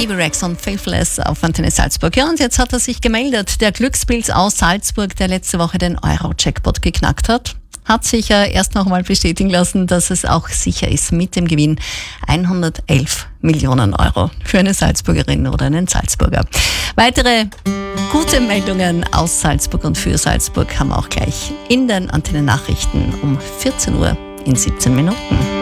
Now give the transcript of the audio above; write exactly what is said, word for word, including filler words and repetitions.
Stevie Rex und Faithless auf Antenne Salzburg. Ja, und jetzt hat er sich gemeldet. Der Glückspilz aus Salzburg, der letzte Woche den Euro-Jackpot geknackt hat, hat sich ja erst noch einmal bestätigen lassen, dass es auch sicher ist mit dem Gewinn hundertelf Millionen Euro für eine Salzburgerin oder einen Salzburger. Weitere gute Meldungen aus Salzburg und für Salzburg haben wir auch gleich in den Antenne Nachrichten um vierzehn Uhr in siebzehn Minuten.